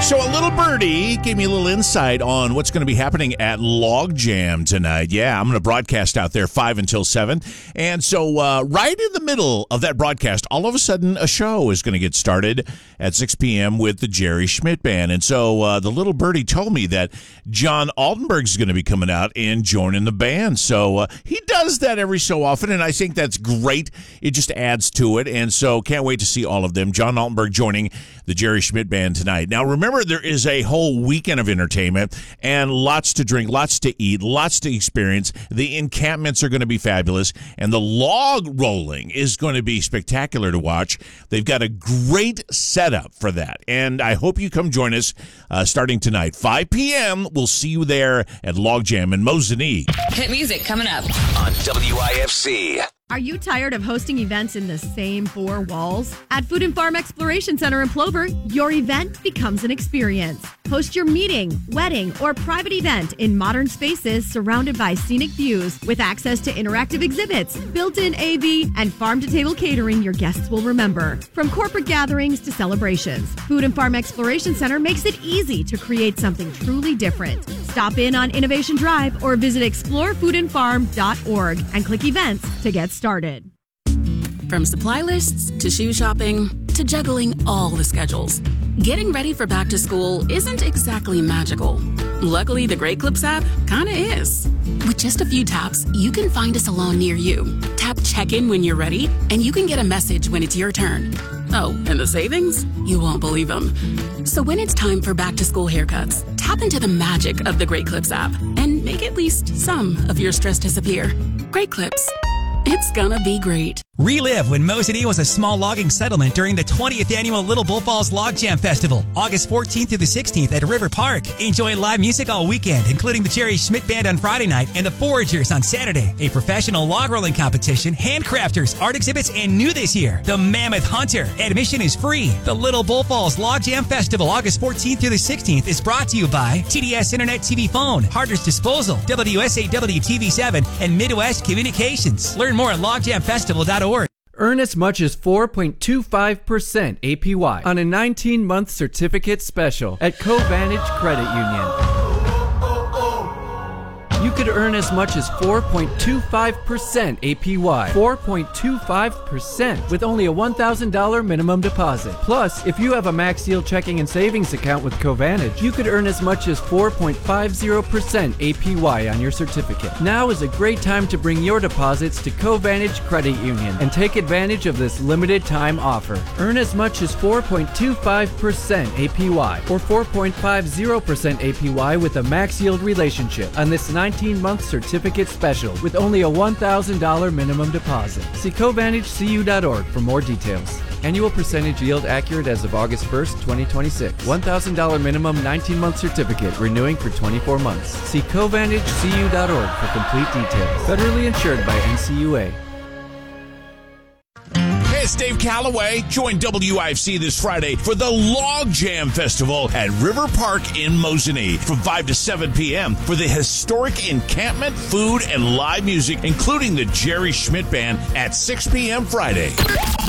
So a little birdie gave me a little insight on what's going to be happening at Log Jam tonight. Yeah, I'm going to broadcast out there 5 until 7. And so right in the middle of that broadcast, all of a sudden a show is going to get started at 6 p.m. with the Jerry Schmidt Band. And so the little birdie told me that John Altenberg is going to be coming out and joining the band. So he does that every so often, and I think that's great. It just adds to it. And so can't wait to see all of them. John Altenberg joining the Jerry Schmidt Band tonight. Now, remember, there is a whole weekend of entertainment and lots to drink, lots to eat, lots to experience. The encampments are going to be fabulous, and the log rolling is going to be spectacular to watch. They've got a great setup for that, and I hope you come join us starting tonight. 5 p.m., we'll see you there at Log Jam in Mosinee. Hit music coming up on WIFC. Are you tired of hosting events in the same four walls? At Food and Farm Exploration Center in Plover, your event becomes an experience. Host your meeting, wedding, or private event in modern spaces surrounded by scenic views with access to interactive exhibits, built-in AV, and farm-to-table catering your guests will remember. From corporate gatherings to celebrations, Food and Farm Exploration Center makes it easy to create something truly different. Stop in on Innovation Drive or visit explorefoodandfarm.org and click events to get started. From supply lists to shoe shopping to juggling all the schedules, getting ready for back to school isn't exactly magical. Luckily, the Great Clips app kinda is. With just a few taps, you can find a salon near you. Tap check-in when you're ready, and you can get a message when it's your turn. Oh, and the savings? You won't believe them. So when it's time for back to school haircuts, tap into the magic of the Great Clips app and make at least some of your stress disappear. Great Clips. It's gonna be great. Relive when Mosinee was a small logging settlement during the 20th annual Little Bull Falls Log Jam Festival, August 14th through the 16th at River Park. Enjoy live music all weekend, including the Jerry Schmidt Band on Friday night and the Foragers on Saturday. A professional log rolling competition, handcrafters, art exhibits, and new this year, the Mammoth Hunter. Admission is free. The Little Bull Falls Log Jam Festival, August 14th through the 16th, is brought to you by TDS Internet TV Phone, Harder's Disposal, WSAW TV7, and Midwest Communications. Learn more at logjamfestival.org. Earn as much as 4.25% APY on a 19-month certificate special at Covantage Credit Union. You could earn as much as 4.25% APY. 4.25% with only a $1,000 minimum deposit. Plus, if you have a Max Yield checking and savings account with Covantage, you could earn as much as 4.50% APY on your certificate. Now is a great time to bring your deposits to Covantage Credit Union and take advantage of this limited time offer. Earn as much as 4.25% APY or 4.50% APY with a Max Yield relationship on this 19-month certificate special with only a $1,000 minimum deposit. See CovantageCU.org for more details. Annual percentage yield accurate as of August 1st, 2026. $1,000 minimum 19-month certificate renewing for 24 months. See CovantageCU.org for complete details. Federally insured by NCUA. Hey, it's Dave Calloway. Join WIFC this Friday for the Log Jam Festival at River Park in Mosinee from 5 to 7 p.m. for the historic encampment, food, and live music, including the Jerry Schmidt Band at 6 p.m. Friday.